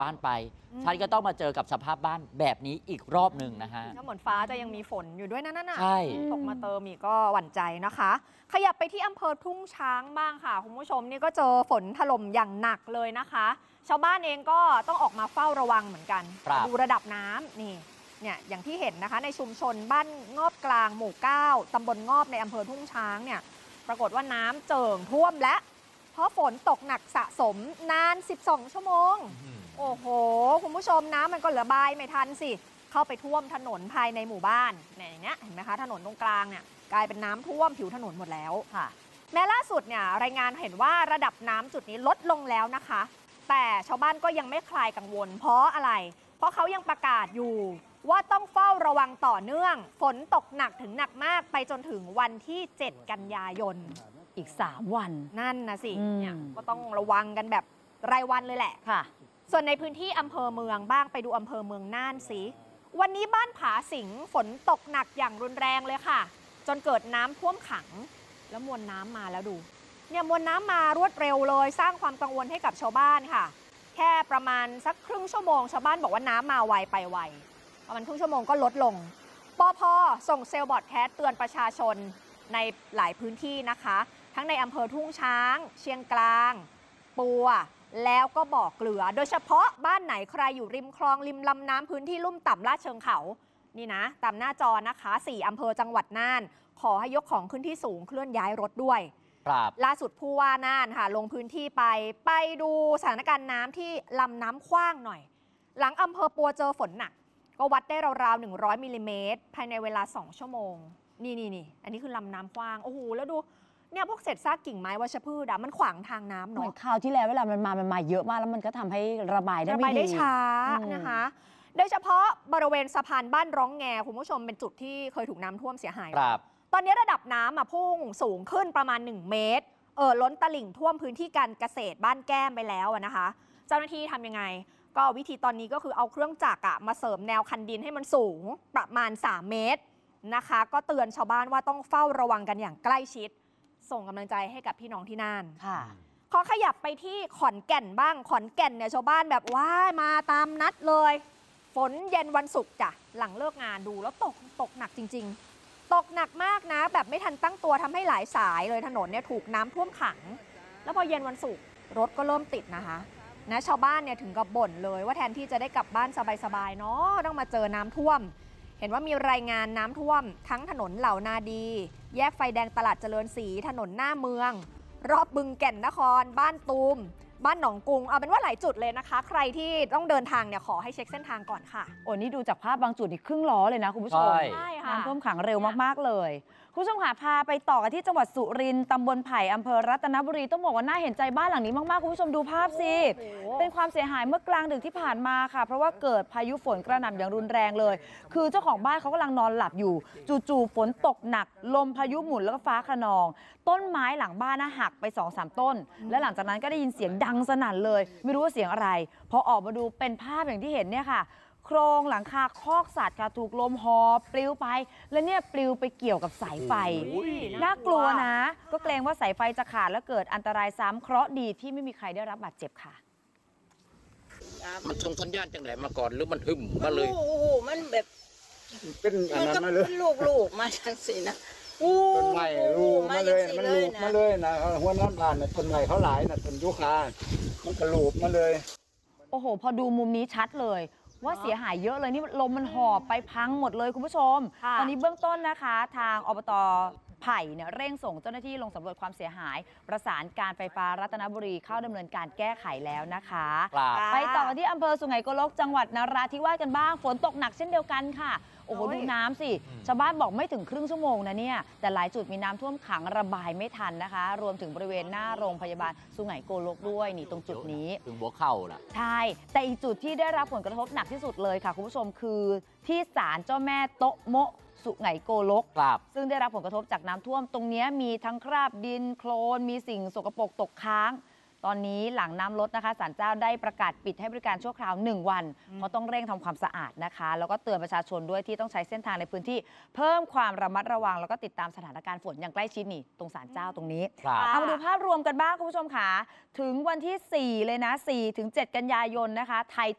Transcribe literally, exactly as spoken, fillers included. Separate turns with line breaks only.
บ้านไปฉันก็ต้องมาเจอกับสภาพบ้านแบบนี้อีกรอบหนึ่งนะฮะ
แล้วเหมือนฟ้าจะยังมีฝนอยู่ด้วยนั่นน่ะ
ใช่
ตกมาเติมอีกก็หวั่นใจนะคะ ขยับไปที่อำเภอทุ่งช้างบ้างค่ะคุณผู้ชมนี่ก็เจอฝนถล่มอย่างหนักเลยนะคะ ชาวบ้านเองก็ต้องออกมาเฝ้าระวังเหมือนกันดูระดับน้ำนี่เนี่ยอย่างที่เห็นนะคะในชุมชนบ้านงอบกลางหมู่เก้าตำบลงอบในอำเภอทุ่งช้างเนี่ยปรากฏว่าน้ำเจิ่งท่วมและเพราะฝนตกหนักสะสมนานสิบสองชั่วโมงโอ้โหคุณผู้ชมน้ำมันก็ระบายไม่ทันสิเข้าไปท่วมถนนภายในหมู่บ้านเนี่ยอย่างเงี้ยเห็นไหมคะถนนตรงกลางเนี่ยกลายเป็นน้ำท่วมผิวถนนหมดแล้วค่ะแม้ล่าสุดเนี่ยรายงานเห็นว่าระดับน้ำจุดนี้ลดลงแล้วนะคะแต่ชาวบ้านก็ยังไม่คลายกังวลเพราะอะไรเพราะเขายังประกาศอยู่ว่าต้องเฝ้าระวังต่อเนื่องฝนตกหนักถึงหนักมากไปจนถึงวันที่เจ็ดกันยายน
อีกสามวัน
นั่นนะสิเนี่ยก็ต้องระวังกันแบบรายวันเลยแหละค่ะส่วนในพื้นที่อำเภอเมืองบ้างไปดูอำเภอเมืองน่านสิวันนี้บ้านผาสิงฝนตกหนักอย่างรุนแรงเลยค่ะจนเกิดน้ำท่วมขังแล้วมวลน้ำมาแล้วดูเนี่ยมวลน้ำมารวดเร็วเลยสร้างความกังวลให้กับชาวบ้านค่ะแค่ประมาณสักครึ่งชั่วโมงชาวบ้านบอกว่าน้ำมาไวไปไวประมาณครึ่งชั่วโมงก็ลดลงปภ.ส่งเซลล์บอร์ดแคสต์เตือนประชาชนในหลายพื้นที่นะคะทั้งในอำเภอทุ่งช้างเชียงกลางปัวแล้วก็บ่อเกลือโดยเฉพาะบ้านไหนใครอยู่ริมคลองริมลำน้ำพื้นที่ลุ่มต่ำลาดเชิงเขานี่นะตามหน้าจอนะคะสี่อำเภอจังหวัดน่านขอให้ยกของขึ้นที่สูงเคลื่อนย้ายรถด้วยล่าสุดผู้ว่าน่านค่ะลงพื้นที่ไปไปดูสถานการณ์น้ำที่ลำน้ำขว้างหน่อยหลังอำเภอปัวเจอฝนหนักก็วัดได้ราวๆหนึ่งร้อยมิลลิเมตรภายในเวลาสองชั่วโมงนี่นี่นี่อันนี้คือลำน้ำขว้างโอ้โหแล้วดูเนี่ยพวกเศษซากกิ่งไม้วัชพืชอะมันขวางทางน้ำเนาะ
เหมือนคราวที่แล้วเวลามันมามันมาเยอะมากแล้วมันก็ทำให้ระบายได้ไม่ดี
ระบายได้ช้านะคะโดยเฉพาะบริเวณสะพานบ้านร้องแงคุณผู้ชมเป็นจุดที่เคยถูกน้ำท่วมเสียหายตอนนี้ระดับน้ำอะพุ่งสูงขึ้นประมาณหนึ่งเมตรเออล้นตลิ่งท่วมพื้นที่การเกษตรบ้านแก้มไปแล้วนะคะเจ้าหน้าที่ทำยังไงก็วิธีตอนนี้ก็คือเอาเครื่องจักรอะมาเสริมแนวคันดินให้มันสูงประมาณสามเมตรนะคะก็เตือนชาวบ้านว่าต้องเฝ้าระวังกันอย่างใกล้ชิดส่งกำลังใจให้กับพี่น้องที่น่านค่ะขอขยับไปที่ขอนแก่นบ้างขอนแก่นเนี่ยชาวบ้านแบบว้ามาตามนัดเลยฝนเย็นวันศุกร์จ้ะหลังเลิกงานดูแล้วตกตกหนักจริงๆตกหนักมากนะแบบไม่ทันตั้งตัวทำให้หลายสายเลยถนนเนี่ยถูกน้ำท่วมขังแล้วพอเย็นวันศุกร์รถก็เริ่มติดนะคะนะชาวบ้านเนี่ยถึงกับบ่นเลยว่าแทนที่จะได้กลับบ้านสบายๆเนาะต้องมาเจอน้ำท่วมเห็นว่ามีรายงานน้ำท่วมทั้งถนนเหล่านาดีแยกไฟแดงตลาดเจริญศรีถนนหน้าเมืองรอบบึงแก่นนครบ้านตูมบ้านหนองกุงเอาเป็นว่าหลายจุดเลยนะคะใครที่ต้องเดินทางเนี่ยขอให้เช็คเส้นทางก่อนค่ะ
โอ้นี่ดูจากภาพบางจุดนี่ครึ่งล้อเลยนะคุณผู้ชม
ใช่ค่ะ
น้ำท่วมขังเร็วมากๆเลยคุณผู้ชมค่ะพาไปต่อกันที่จังหวัดสุรินทร์ตำบลไผ่อำเภอรัตนบุรีต้องบอกว่าน่าเห็นใจบ้านหลังนี้มากๆคุณผู้ชมดูภาพสิเป็นความเสียหายเมื่อกลางดึกที่ผ่านมาค่ะเพราะว่าเกิดพายุฝนกระหน่ำอย่างรุนแรงเลยคือเจ้าของบ้านเขากำลังนอนหลับอยู่จู่ๆฝนตกหนักลมพายุหมุนแล้วก็ฟ้าคะนองต้นไม้หลังบ้านน่ะหักไป สองสาม ต้นและหลังจากนั้นก็ได้ยินเสียงดังสนั่นเลยไม่รู้ว่าเสียงอะไรพอออกมาดูเป็นภาพอย่างที่เห็นเนี่ยค่ะโครงหลังคาคอกสัตว์ค่ะถูกลมหอบปลิวไปแล้วเนี่ยปลิวไปเกี่ยวกับสายไฟน่ากลัวนะก็เกรงว่าสายไฟจะขาดแล้วเกิดอันตรายซ้ำเคราะห์ดีที่ไม่มีใครได้รับบาดเจ็บค่ะ
มันส่งสัญญาณจังไหนมาก่อนหรือมันหึมมาเลย
โอ้โหมันแบบ
เป็นอันนั้นมาเลย
ลูกลูกมาจังสินะ
ต้นไม้ลูกมาเลยมันลูกมาเลยนะหัวน้ำผ่านต้นไม้เขาหลายนะต้นยูคามันก็ลูกมาเลย
โอ้โหพอดูมุมนี้ชัดเลยว่าเสียหายเยอะเลยนี่ลมมันหอบไปพังหมดเลยคุณผู้ชมตอนนี้เบื้องต้นนะคะทางอบต.ไผ่เนี่ยเร่งส่งเจ้าหน้าที่ลงสำรวจความเสียหายประสานการไฟฟ้ารัตนบุรีเข้าดำเนินการแก้ไขแล้วนะคะไปต่อกันที่อำเภอสุไหงโกลกจังหวัดนราธิวาสกันบ้างฝนตกหนักเช่นเดียวกันค่ะโอ้โหดูน้ำสิชาวบ้านบอกไม่ถึงครึ่งชั่วโมงนะเนี่ยแต่หลายจุดมีน้ำท่วมขังระบายไม่ทันนะคะรวมถึงบริเวณหน้าโรงพยาบาลสุไหงโกลกด้วยนี่ตรงจุดนี้
ถึงหัวเข่าล่ะ
ใช่แต่อีกจุดที่ได้รับผลกระทบหนักที่สุดเลยค่ะคุณผู้ชมคือที่ศาลเจ้าแม่โตะโมะสุไหงโกลกซึ่งได้รับผลกระทบจากน้ำท่วมตรงนี้มีทั้งคราบดินโคลนมีสิ่งสกปรกตกค้างตอนนี้หลังน้ำลดนะคะศาลเจ้าได้ประกาศปิดให้บริการชั่วคราวหนึ่งวันเพราะต้องเร่งทำความสะอาดนะคะแล้วก็เตือนประชาชนด้วยที่ต้องใช้เส้นทางในพื้นที่เพิ่มความระมัดระวังแล้วก็ติดตามสถานการณ์ฝนอย่างใกล้ชิดนี่ตรงศาลเจ้าตรงนี้เอามาดูภาพรวมกันบ้างคุณผู้ชมค่ะถึงวันที่สี่เลยนะสี่ถึงเจ็ดกันยายนนะคะไทย